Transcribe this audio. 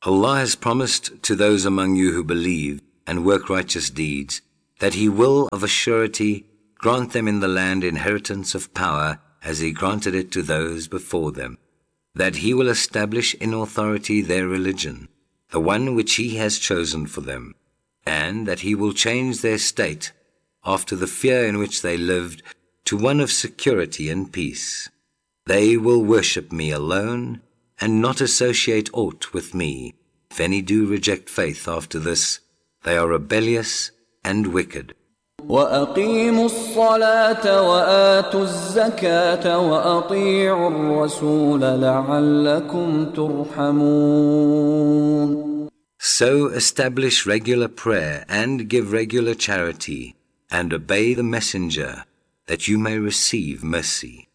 Allah has promised to those among you who believe and work righteous deeds that He will of a surety grant them in the land inheritance of power as He granted it to those before them, that He will establish in authority their religion, the one which He has chosen for them, and that He will change their state after the fear in which they lived to one of security and peace. They will worship me alone and not associate aught with me. If any do reject faith after this, they are rebellious and wicked. وَأَقِيمُوا الصَّلَاةَ وَآتُوا الزَّكَاةَ وَأَطِيعُوا الرَّسُولَ لَعَلَّكُمْ تُرْحَمُونَ. So establish regular prayer and give regular charity and obey the messenger that you may receive mercy.